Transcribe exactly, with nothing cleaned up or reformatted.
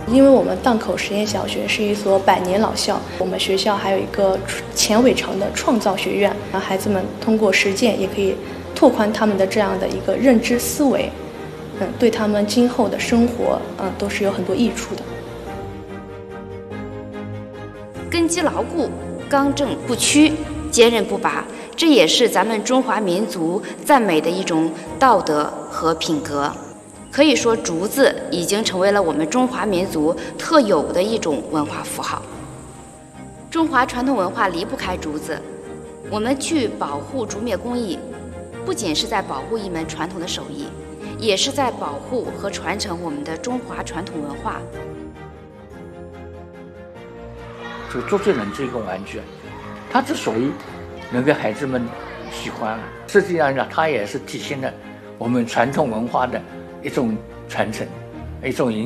因为我们荡口实验小学是一所百年老校，我们学校还有一个钱伟成的创造学院，让孩子们通过实践也可以拓宽他们的这样的一个认知思维，嗯，对他们今后的生活，嗯，都是有很多益处的。 根基牢固，刚正不屈，坚韧不拔，这也是咱们中华民族赞美的一种道德和品格。可以说，竹子已经成为了我们中华民族特有的一种文化符号。中华传统文化离不开竹子，我们去保护竹篾工艺，不仅是在保护一门传统的手艺，也是在保护和传承我们的中华传统文化。 就竹子人这个玩具，它之所以能给孩子们喜欢，实际上呢，它也是体现了我们传统文化的一种传承，一种影响。